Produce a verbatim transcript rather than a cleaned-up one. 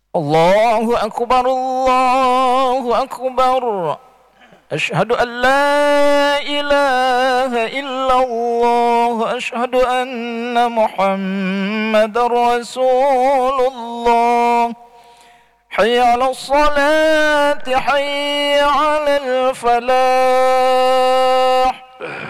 الله أكبر الله أكبر. أشهد أن لا إله إلا الله. أشهد أن محمد رسول الله. حي على الصلاة حي على الفلاح.